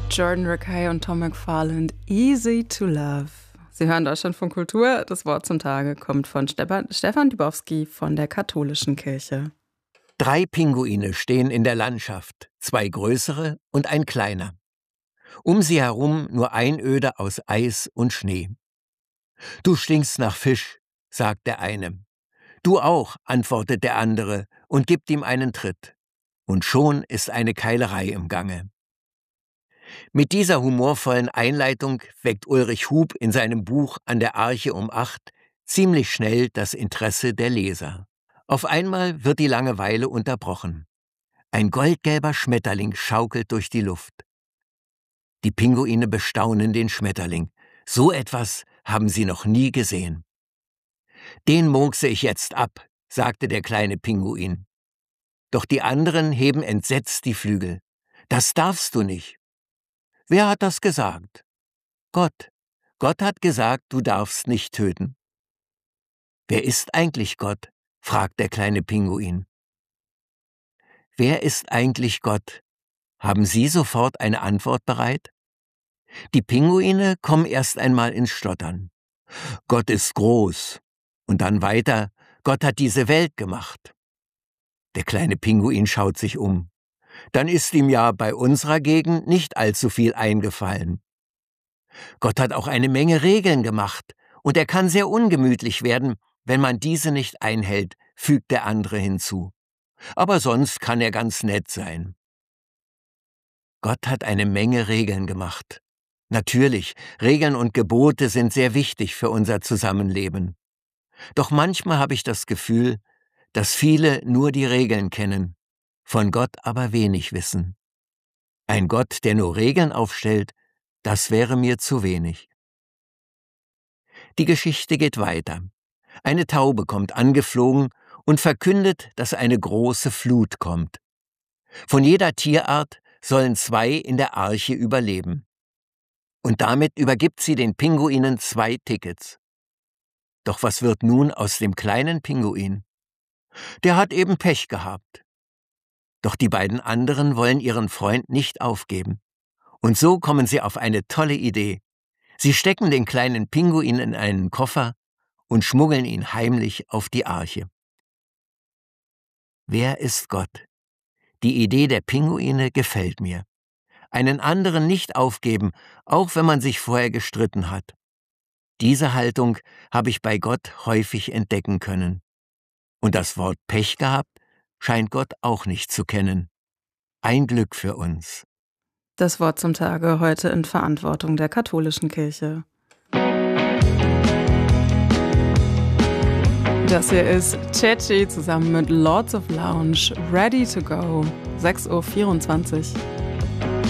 Jordan Rakei und Tom McFarland, Easy to Love. Sie hören Deutschlandfunk Kultur. Das Wort zum Tage kommt von Stefan Dybowski von der Katholischen Kirche. 3 Pinguine stehen in der Landschaft, 2 größere und ein kleiner. Um sie herum nur Einöde aus Eis und Schnee. »Du stinkst nach Fisch«, sagt der eine. »Du auch«, antwortet der andere und gibt ihm einen Tritt. Und schon ist eine Keilerei im Gange. Mit dieser humorvollen Einleitung weckt Ulrich Hub in seinem Buch An der Arche um 8 ziemlich schnell das Interesse der Leser. Auf einmal wird die Langeweile unterbrochen. Ein goldgelber Schmetterling schaukelt durch die Luft. Die Pinguine bestaunen den Schmetterling. So etwas haben sie noch nie gesehen. »Den murkse ich jetzt ab«, sagte der kleine Pinguin. Doch die anderen heben entsetzt die Flügel. »Das darfst du nicht.« »Wer hat das gesagt?« »Gott. Gott hat gesagt, du darfst nicht töten.« »Wer ist eigentlich Gott?«, fragt der kleine Pinguin. »Wer ist eigentlich Gott?« Haben Sie sofort eine Antwort bereit? Die Pinguine kommen erst einmal ins Stottern. »Gott ist groß.« Und dann weiter, »Gott hat diese Welt gemacht.« Der kleine Pinguin schaut sich um. Dann ist ihm ja bei unserer Gegend nicht allzu viel eingefallen. »Gott hat auch eine Menge Regeln gemacht und er kann sehr ungemütlich werden, wenn man diese nicht einhält«, fügt der andere hinzu. »Aber sonst kann er ganz nett sein.« Gott hat eine Menge Regeln gemacht. Natürlich, Regeln und Gebote sind sehr wichtig für unser Zusammenleben. Doch manchmal habe ich das Gefühl, dass viele nur die Regeln kennen, von Gott aber wenig wissen. Ein Gott, der nur Regeln aufstellt, das wäre mir zu wenig. Die Geschichte geht weiter. Eine Taube kommt angeflogen und verkündet, dass eine große Flut kommt. Von jeder Tierart sollen 2 in der Arche überleben. Und damit übergibt sie den Pinguinen 2 Tickets. Doch was wird nun aus dem kleinen Pinguin? Der hat eben Pech gehabt. Doch die beiden anderen wollen ihren Freund nicht aufgeben. Und so kommen sie auf eine tolle Idee. Sie stecken den kleinen Pinguin in einen Koffer und schmuggeln ihn heimlich auf die Arche. Wer ist Gott? Die Idee der Pinguine gefällt mir. Einen anderen nicht aufgeben, auch wenn man sich vorher gestritten hat. Diese Haltung habe ich bei Gott häufig entdecken können. Und das Wort Pech gehabt scheint Gott auch nicht zu kennen. Ein Glück für uns. Das Wort zum Tage heute in Verantwortung der Katholischen Kirche. Das hier ist Ceci zusammen mit Lords of Lounge, Ready to Go, 6:24 Uhr.